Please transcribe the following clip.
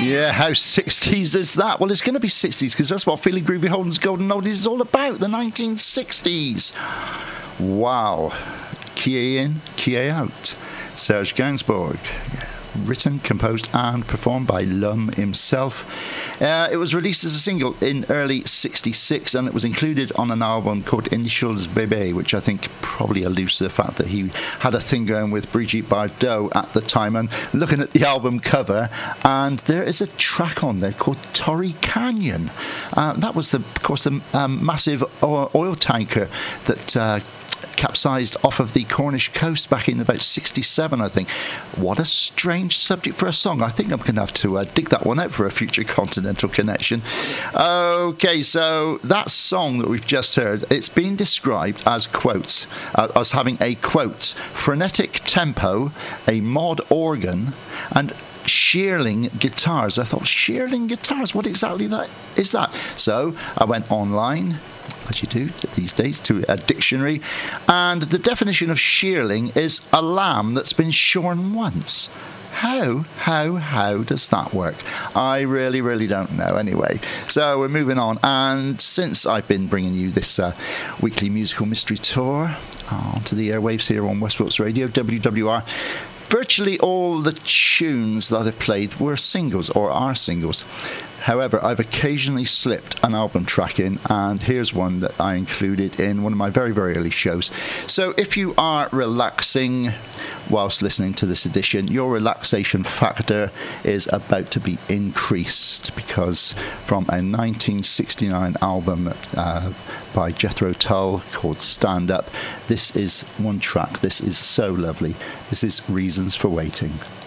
Yeah, how 60s is that? Well, it's going to be 60s because that's what Feeling Groovy Holden's Golden Oldies is all about, the 1960s. Wow. Key in, key out. Serge Gainsbourg. Written, composed and performed by Lum himself. It was released as a single in early 66 and it was included on an album called Initials Bébé, which I think probably alludes to the fact that he had a thing going with Brigitte Bardot at the time. And looking at the album cover, and there is a track on there called Torrey Canyon. That was, of course, the massive oil tanker that capsized off of the Cornish coast back in about 67, I think. What a strange subject for a song. I think I'm going to have to dig that one out for a future Continental Connection. Okay, so that song that we've just heard, it's been described as quotes, as having a quote, frenetic tempo, a mod organ, and shearling guitars. I thought, shearling guitars, what exactly that is that? So I went online, as you do these days, to a dictionary, and the definition of shearling is a lamb that's been shorn once. How does that work? I really don't know. Anyway, so we're moving on, and since I've been bringing you this weekly musical mystery tour onto the airwaves here on West Wilts Radio, WWR, virtually all the tunes that I've played were singles or are singles. However, I've occasionally slipped an album track in, and here's one that I included in one of my very early shows. So if you are relaxing whilst listening to this edition, your relaxation factor is about to be increased, because from a 1969 album by Jethro Tull called Stand Up, this is one track. This is so lovely. This is Reasons for Waiting.